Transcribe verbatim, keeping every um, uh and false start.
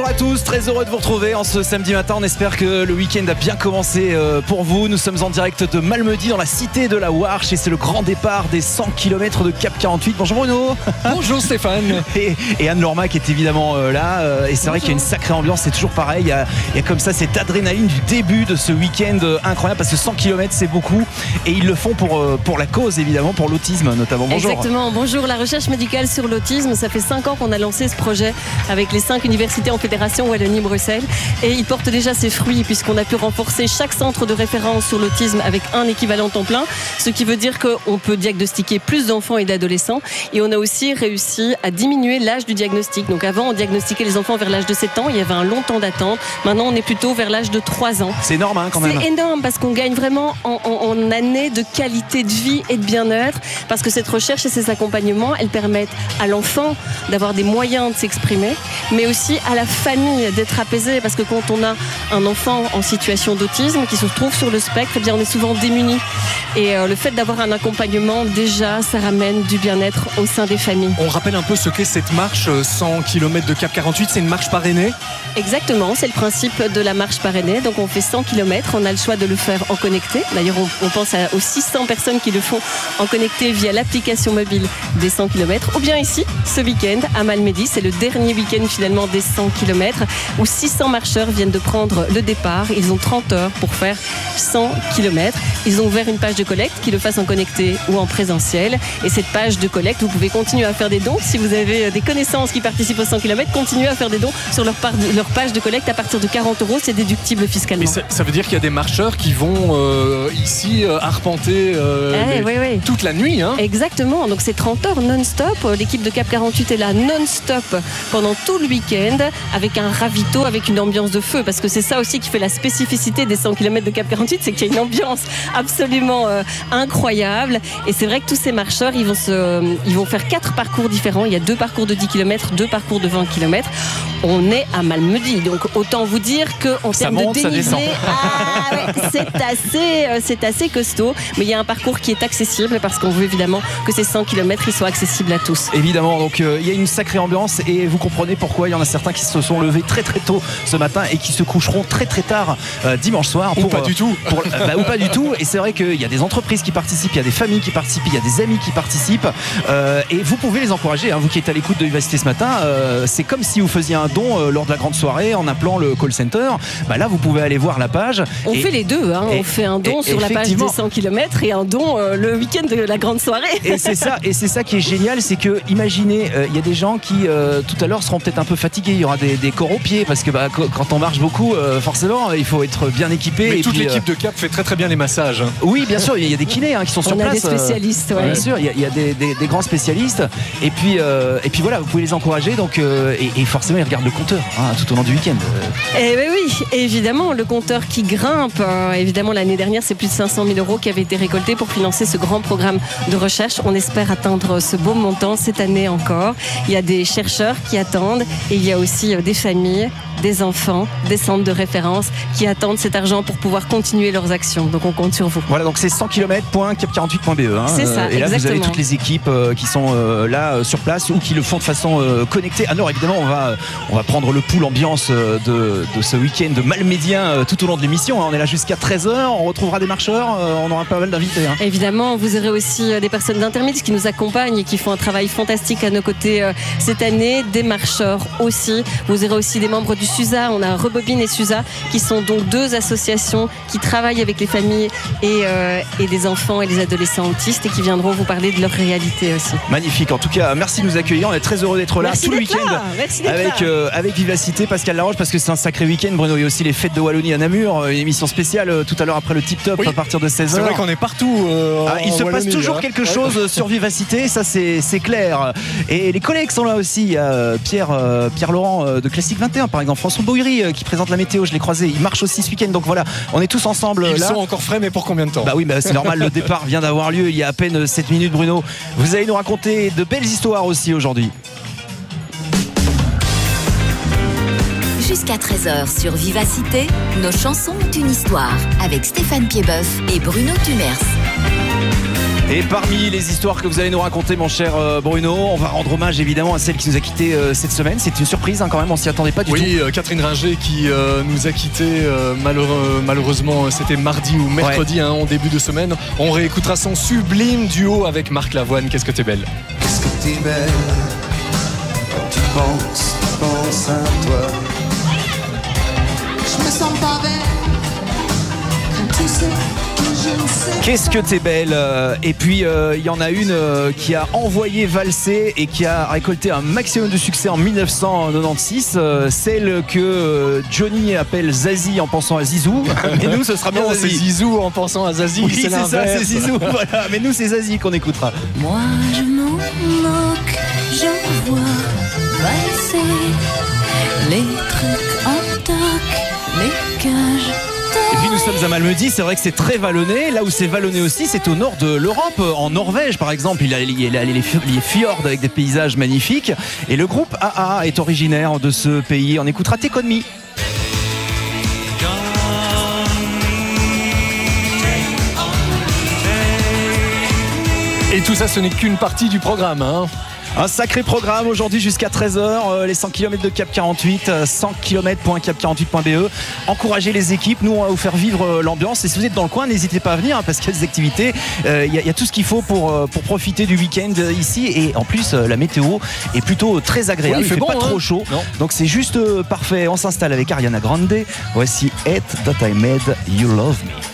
Bonjour à tous, très heureux de vous retrouver en ce samedi matin. On espère que le week-end a bien commencé pour vous. Nous sommes en direct de Malmedy dans la cité de la Warche et c'est le grand départ des cent kilomètres de Cap quarante-huit. Bonjour Bruno. Bonjour Stéphane. Et, et Anne-Laure qui est évidemment là. Et c'est vrai qu'il y a une sacrée ambiance, c'est toujours pareil. Il y, a, il y a comme ça cette adrénaline du début de ce week-end incroyable parce que cent kilomètres c'est beaucoup et ils le font pour, pour la cause évidemment, pour l'autisme notamment. Bonjour. Exactement, bonjour. La recherche médicale sur l'autisme, ça fait cinq ans qu'on a lancé ce projet avec les cinq universités en fédération Wallonie-Bruxelles et il porte déjà ses fruits puisqu'on a pu renforcer chaque centre de référence sur l'autisme avec un équivalent temps plein, ce qui veut dire qu'on peut diagnostiquer plus d'enfants et d'adolescents et on a aussi réussi à diminuer l'âge du diagnostic. Donc avant on diagnostiquait les enfants vers l'âge de sept ans, il y avait un long temps d'attente, maintenant on est plutôt vers l'âge de trois ans. C'est énorme hein, quand même. C'est énorme parce qu'on gagne vraiment en, en, en années de qualité de vie et de bien-être parce que cette recherche et ces accompagnements, elles permettent à l'enfant d'avoir des moyens de s'exprimer mais aussi à la famille d'être apaisée parce que quand on a un enfant en situation d'autisme qui se retrouve sur le spectre, eh bien on est souvent démunis et euh, le fait d'avoir un accompagnement déjà ça ramène du bien-être au sein des familles. On rappelle un peu ce qu'est cette marche cent kilomètres de Cap quarante-huit, c'est une marche parrainée? Exactement, c'est le principe de la marche parrainée, donc on fait cent kilomètres, on a le choix de le faire en connecté, d'ailleurs on, on pense à, aux six cents personnes qui le font en connecté via l'application mobile des cent kilomètres, ou bien ici, ce week-end à Malmedy, c'est le dernier week-end finalement des cent kilomètres où six cents marcheurs viennent de prendre le départ. Ils ont trente heures pour faire cent kilomètres. Ils ont ouvert une page de collecte, qu'ils le fassent en connecté ou en présentiel. Et cette page de collecte, vous pouvez continuer à faire des dons. Si vous avez des connaissances qui participent aux cent kilomètres, continuez à faire des dons sur leur, leur page de collecte à partir de quarante euros. C'est déductible fiscalement. Mais ça, ça veut dire qu'il y a des marcheurs qui vont euh, ici euh, arpenter euh, eh, les, oui, oui. toute la nuit. Hein. Exactement. Donc c'est trente heures non-stop. L'équipe de Cap quarante-huit est là non-stop pendant tout le week-end avec un ravito, avec une ambiance de feu parce que c'est ça aussi qui fait la spécificité des cent kilomètres de Cap quarante-huit, c'est qu'il y a une ambiance absolument euh, incroyable et c'est vrai que tous ces marcheurs ils vont, se, euh, ils vont faire quatre parcours différents. Il y a deux parcours de dix kilomètres, deux parcours de vingt kilomètres. On est à Malmedy, donc autant vous dire qu'en termes monte, de dénivelé ah, ouais, c'est, assez, euh, c'est assez costaud, mais il y a un parcours qui est accessible parce qu'on veut évidemment que ces cent kilomètres ils soient accessibles à tous. Évidemment, donc euh, il y a une sacrée ambiance et vous comprenez pourquoi il y en a certains qui se sont levés très très tôt ce matin et qui se coucheront très très tard euh, dimanche soir. Pour, ou pas euh, du tout. Pour, euh, bah, ou pas du tout. Et c'est vrai qu'il y a des entreprises qui participent, il y a des familles qui participent, il y a des amis qui participent euh, et vous pouvez les encourager. Hein, vous qui êtes à l'écoute de Vivacité ce matin, euh, c'est comme si vous faisiez un don euh, lors de la grande soirée en appelant le call center. Bah, là, vous pouvez aller voir la page. On et, fait les deux. Hein. Et, on fait un don et, sur la page des cent kilomètres et un don euh, le week-end de la grande soirée. Et c'est ça, et c'est ça qui est génial, c'est que imaginez, il euh, y a des gens qui euh, tout à l'heure seront peut-être un peu fatigués. Il y aura des, des corps aux pieds parce que bah, quand on marche beaucoup, euh, forcément, il faut être bien équipé. Mais et toute puis, l'équipe euh, de Cap fait très très bien les massages. Hein. Oui, bien sûr, il y a des kinés hein, qui sont sur on place. On a des spécialistes, euh, ouais. Bien sûr, il y a, il y a des, des, des grands spécialistes. Et puis, euh, et puis voilà, vous pouvez les encourager. Donc, euh, et, et forcément, ils regardent le compteur hein, tout au long du week-end. Eh bien oui, évidemment, le compteur qui grimpe. Euh, évidemment, l'année dernière, c'est plus de cinq cent mille euros qui avaient été récoltés pour financer ce grand programme de recherche. On espère atteindre ce beau montant cette année encore. Il y a des chercheurs qui attendent et il y a aussi des familles, des enfants, des centres de référence qui attendent cet argent pour pouvoir continuer leurs actions. Donc on compte sur vous. Voilà, donc c'est cent kilomètres point cap quarante-huit point b e. Hein. C'est ça, et là, exactement. vous avez toutes les équipes euh, qui sont euh, là euh, sur place ou qui le font de façon euh, connectée. Alors évidemment, on va, on va prendre le pouls, l'ambiance euh, de, de ce week-end de Malmédien euh, tout au long de l'émission. Hein. On est là jusqu'à treize heures. On retrouvera des marcheurs. Euh, on aura pas mal d'invités. Hein. Évidemment, vous aurez aussi des personnes d'Intermid qui nous accompagnent et qui font un travail fantastique à nos côtés euh, cette année. Des marcheurs aussi. Vous aurez aussi des membres du SUSA. On a Rebobine et SUSA qui sont donc deux associations qui travaillent avec les familles et, euh, et des enfants et des adolescents autistes et qui viendront vous parler de leur réalité aussi. Magnifique. En tout cas, merci de nous accueillir. On est très heureux d'être là merci tout le d'être week-end là. Merci d'être avec, là. euh, avec Vivacité, Pascal Laroche, parce que c'est un sacré week-end. Bruno, il y a aussi les fêtes de Wallonie à Namur, une émission spéciale euh, tout à l'heure après le Tip Top oui. à partir de seize heures. C'est vrai qu'on est partout. Euh, ah, il se Wallonie, passe toujours hein. quelque chose ouais. sur Vivacité, ça c'est, c'est clair. Et les collègues sont là aussi. Il y a Pierre, euh, Pierre Laurent euh, de Classique vingt et un par exemple, François Bouillery euh, qui présente la météo, je l'ai croisé. Il marche aussi ce week-end, donc voilà, on est tous ensemble. Ils là. sont encore frais, mais pour combien de temps? Bah oui, bah c'est normal, le départ vient d'avoir lieu il y a à peine sept minutes, Bruno. Vous allez nous raconter de belles histoires aussi aujourd'hui. Jusqu'à treize heures sur Vivacité, nos chansons ont une histoire avec Stéphane Piedboeuf et Bruno Tumers. Et parmi les histoires que vous allez nous raconter, mon cher Bruno, on va rendre hommage évidemment à celle qui nous a quittés cette semaine. C'est une surprise hein, quand même, on s'y attendait pas du oui, tout. Oui, euh, Catherine Ringer qui euh, nous a quittés euh, malheureux, malheureusement, c'était mardi ou mercredi ouais. hein, en début de semaine. On réécoutera son sublime duo avec Marc Lavoine. Qu'est-ce que t'es belle. Qu'est-ce que t'es belle. Tu penses, tu penses à toi. Je me sens pas belle. Quand tu sais. Qu'est-ce que t'es belle. Et puis il euh, y en a une euh, qui a envoyé valser et qui a récolté un maximum de succès en mille neuf cent quatre-vingt-seize, euh, celle que euh, Johnny appelle Zazie en pensant à Zizou. Mais nous ce sera bien non, Zazie. C'est Zizou en pensant à Zazie. Oui, c'est, c'est ça, c'est Zizou. Voilà. Mais nous c'est Zazie qu'on écoutera. Moi je m'en moque, j'en vois valser les trucs en toc, les cages. Et puis nous sommes à Malmedy, c'est vrai que c'est très vallonné. Là où c'est vallonné aussi, c'est au nord de l'Europe. En Norvège, par exemple, il y a les fjords avec des paysages magnifiques. Et le groupe A A est originaire de ce pays. On écoutera Take On Me. Et tout ça, ce n'est qu'une partie du programme, hein. Un sacré programme aujourd'hui jusqu'à treize heures, euh, les cent kilomètres de Cap quarante-huit, euh, cent kilomètres point cap quarante-huit point b e. Encouragez les équipes, nous on va vous faire vivre euh, l'ambiance. Et si vous êtes dans le coin, n'hésitez pas à venir hein, parce qu'il y a des activités, il euh, y, y a tout ce qu'il faut pour, euh, pour profiter du week-end euh, ici. Et en plus, euh, la météo est plutôt très agréable, oui, il fait, il fait bon, pas hein. trop chaud, non. Donc c'est juste euh, parfait. On s'installe avec Ariana Grande. Voici Hate That I Made You Love Me.